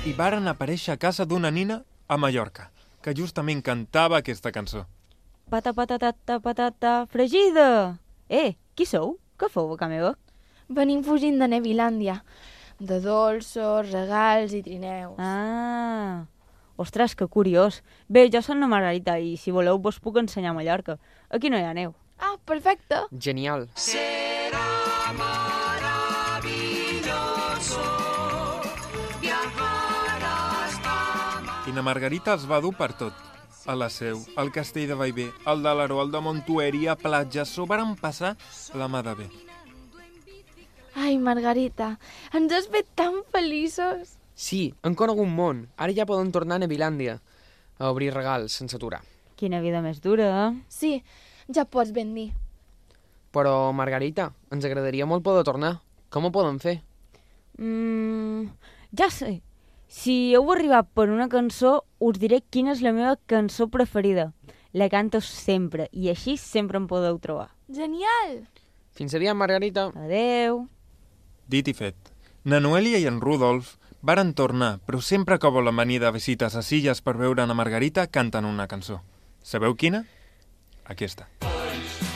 i varen aparèixer a casa d'una nina a Mallorca, que justament cantava aquesta cançó. Patata, patata, fregida! Qui sou? Què feu a casa meva? Venim fugint de Nevilàndia, de dolços, regals i trineus. Ah, ostres, que curiós. Bé, jo soc la Margarita i si voleu vos puc ensenyar Mallorca. Aquí no hi ha neu. Ah, perfecte. Genial. Será maravilloso viajar hasta... I na Margarita els va dur per tot. A la Seu, al Castell de Bellver, al d'Alaró, al de Montueri, a Platja, s'ho varen passar la mà de bé. Ai, Margarita, ens has fet tan feliços. Sí, hem conegut un món. Ara ja poden tornar a Nevilàndia a obrir regals sense aturar. Quina vida més dura, eh? Sí, ja pots ben dir. Però, Margarita, ens agradaria molt poder tornar. Com ho podem fer? Ja sé. Si heu arribat per una cançó, us diré quina és la meva cançó preferida. La canto sempre, i així sempre em podeu trobar. Genial! Fins aviat, Margarita. Adeu! Dit i fet. Na Noèlia i en Rudolf varen tornar, però sempre que volen venir de visites a Silles per veure na Margarita, canten una cançó. Sabeu quina? Aquesta.